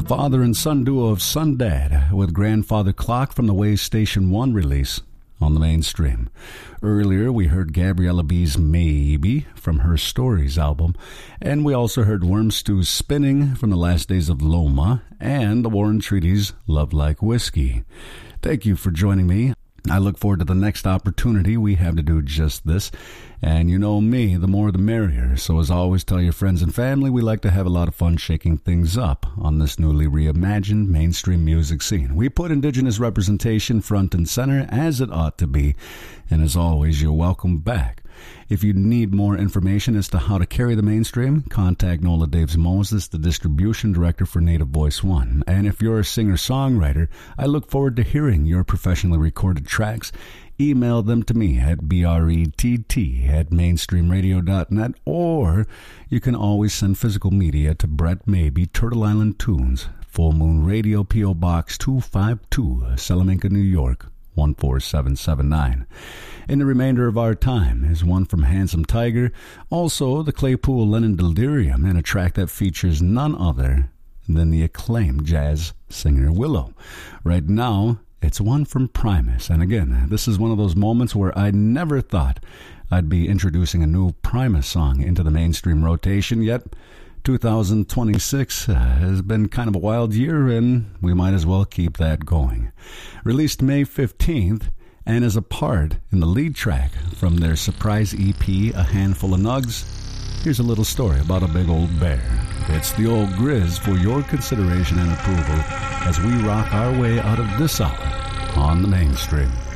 father and son duo of Sun Dad with Grandfather Clock from the Ways Station 1 release on the mainstream. Earlier, we heard Gabriella B's Maybe from her Stories album, and we also heard Worm Stew's Spinning from the Last Days of Loma, and the War and Treaty's Love Like Whiskey. Thank you for joining me. I look forward to the next opportunity we have to do just this. And you know me, the more the merrier. So as always, tell your friends and family we like to have a lot of fun shaking things up on this newly reimagined mainstream music scene. We put Indigenous representation front and center as it ought to be. And as always, you're welcome back. If you need more information as to how to carry the mainstream, contact Nola Daves Moses, the distribution director for Native Voice One. And if you're a singer-songwriter, I look forward to hearing your professionally recorded tracks. Email them to me at brett@mainstreamradio.net, or you can always send physical media to Brett Maybe, Turtle Island Tunes, Full Moon Radio, P.O. Box 252, Salamanca, New York, 14779. In the remainder of our time is one from Handsome Tiger, also the Claypool Lennon Delirium, and a track that features none other than the acclaimed jazz singer Willow. Right now, it's one from Primus, and again, this is one of those moments where I never thought I'd be introducing a new Primus song into the mainstream rotation, yet 2026 has been kind of a wild year, and we might as well keep that going. Released May 15th, and is a part in the lead track from their surprise EP, A Handful of Nugs. Here's a little story about a big old bear. It's the Old Grizz for your consideration and approval as we rock our way out of this hour on the mainstream.